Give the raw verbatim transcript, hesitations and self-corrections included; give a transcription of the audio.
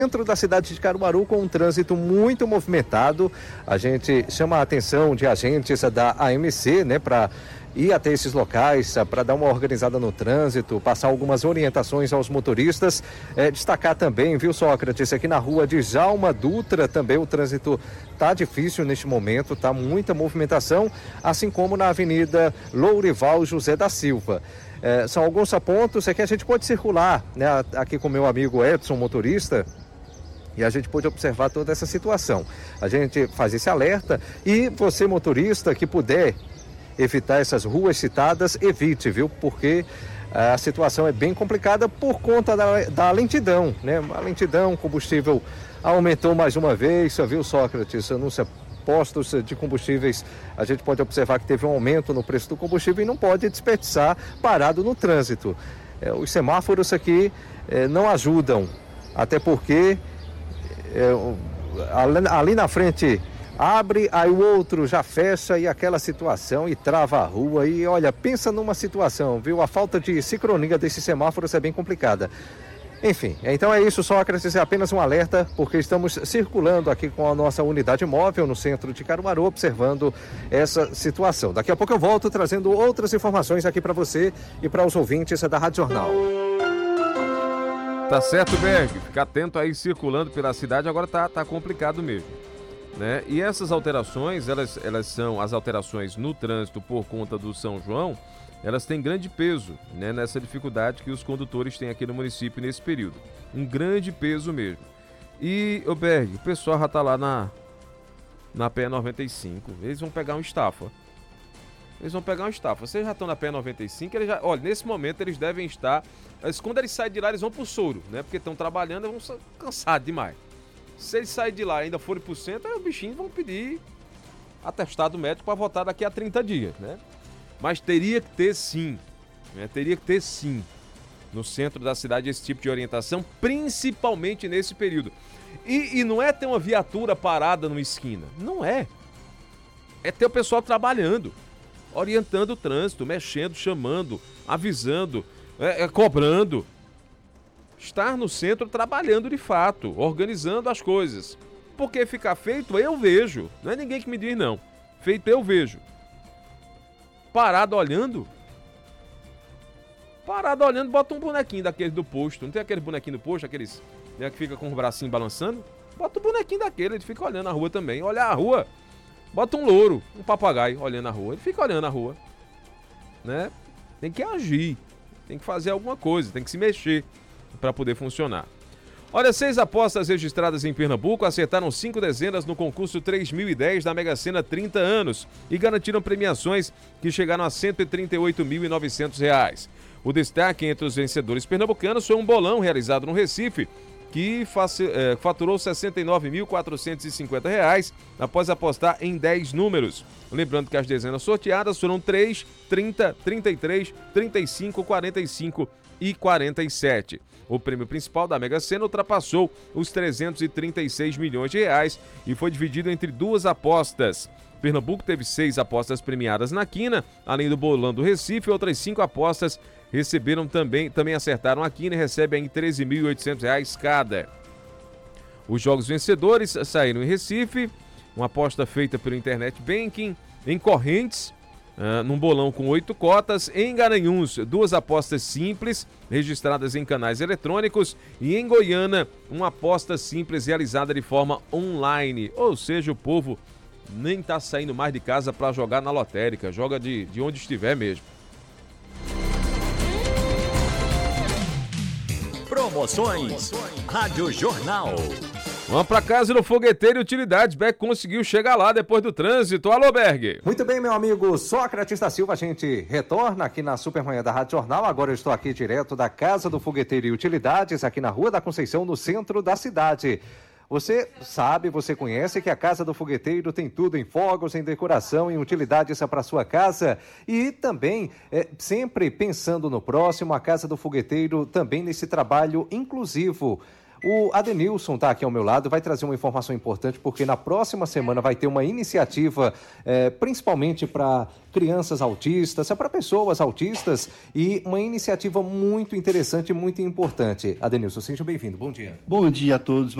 Dentro da cidade de Caruaru, com um trânsito muito movimentado, a gente chama a atenção de agentes da A M C, né, para ir até esses locais, para dar uma organizada no trânsito, passar algumas orientações aos motoristas. É, destacar também, viu, Sócrates, aqui na rua de Djalma Dutra também o trânsito está difícil neste momento, está muita movimentação, assim como na Avenida Lourival José da Silva. É, são alguns pontos é que a gente pode circular, né, aqui com meu amigo Edson, motorista, e a gente pode observar toda essa situação. A gente faz esse alerta e você, motorista, que puder evitar essas ruas citadas, evite, viu? Porque a situação é bem complicada por conta da, da lentidão, né? A lentidão, combustível aumentou mais uma vez, viu, Sócrates? Anuncia postos de combustíveis, a gente pode observar que teve um aumento no preço do combustível e não pode desperdiçar parado no trânsito. É, os semáforos aqui é, não ajudam, até porque É, ali na frente abre, aí o outro já fecha e aquela situação e trava a rua. E olha, pensa numa situação, viu? A falta de sincronia desses semáforos é bem complicada. Enfim, então é isso, Sócrates, é apenas um alerta, porque estamos circulando aqui com a nossa unidade móvel no centro de Caruaru, observando essa situação. Daqui a pouco eu volto trazendo outras informações aqui para você e para os ouvintes da Rádio Jornal. Tá certo, Berg, fica atento aí circulando pela cidade, agora tá, tá complicado mesmo, né? E essas alterações, elas, elas são as alterações no trânsito por conta do São João, elas têm grande peso, né, nessa dificuldade que os condutores têm aqui no município nesse período, um grande peso mesmo. E, ô Berg, o pessoal já tá lá na, na P noventa e cinco, eles vão pegar um estafa. Eles vão pegar uma estafa. Vocês já estão na P noventa e cinco, eles já, olha, nesse momento eles devem estar, mas quando eles saem de lá, eles vão pro soro, né? Porque estão trabalhando, eles vão cansados demais. Se eles saírem de lá e ainda forem pro centro, aí os bichinhos vão pedir atestado médico para votar daqui a trinta dias, né? Mas teria que ter sim, né? Teria que ter sim, no centro da cidade, esse tipo de orientação, principalmente nesse período. E, e não é ter uma viatura parada numa esquina, não é. É ter o pessoal trabalhando, orientando o trânsito, mexendo, chamando, avisando, é, é, cobrando. Estar no centro trabalhando de fato, organizando as coisas. Porque ficar feito eu vejo, não é ninguém que me diz não. Feito eu vejo. Parado olhando? Parado olhando, bota um bonequinho daquele do posto. Não tem aquele bonequinho do posto, aqueles, né, que fica com o bracinho balançando? Bota um bonequinho daquele, ele fica olhando a rua também. Olha a rua. Bota um louro, um papagaio olhando a rua. Ele fica olhando a rua, né? Tem que agir, tem que fazer alguma coisa, tem que se mexer para poder funcionar. Olha, seis apostas registradas em Pernambuco acertaram cinco dezenas no concurso três mil e dez da Mega Sena trinta anos e garantiram premiações que chegaram a cento e trinta e oito mil e novecentos reais. O destaque entre os vencedores pernambucanos foi um bolão realizado no Recife, que faturou sessenta e nove mil quatrocentos e cinquenta reais após apostar em dez números. Lembrando que as dezenas sorteadas foram três, trinta, trinta e três, trinta e cinco, quarenta e cinco e quarenta e sete. O prêmio principal da Mega Sena ultrapassou os trezentos e trinta e seis milhões de reais e foi dividido entre duas apostas. Pernambuco teve seis apostas premiadas na quina, além do bolão do Recife, outras cinco apostas receberam também, também acertaram a quina e recebem treze mil e oitocentos reais cada. Os jogos vencedores saíram em Recife, uma aposta feita pelo Internet Banking, em Correntes, uh, num bolão com oito cotas, em Garanhuns, duas apostas simples, registradas em canais eletrônicos, e em Goiânia, uma aposta simples realizada de forma online, ou seja, o povo nem tá saindo mais de casa para jogar na lotérica, joga de, de onde estiver mesmo. Promoções Rádio Jornal. Vamos para casa do Fogueteiro e Utilidades. Beck conseguiu chegar lá depois do trânsito. Alô, Berg. Muito bem, meu amigo Sócrates da Silva. A gente retorna aqui na Supermanhã da Rádio Jornal. Agora eu estou aqui direto da Casa do Fogueteiro e Utilidades, aqui na Rua da Conceição, no centro da cidade. Você sabe, você conhece que a Casa do Fogueteiro tem tudo em fogos, em decoração, em utilidades para sua casa. E também, é, sempre pensando no próximo, a Casa do Fogueteiro também nesse trabalho inclusivo. O Adenilson está aqui ao meu lado, vai trazer uma informação importante, porque na próxima semana vai ter uma iniciativa, é, principalmente para crianças autistas, para pessoas autistas, e uma iniciativa muito interessante e muito importante. Adenilson, seja bem-vindo. Bom dia. Bom dia a todos.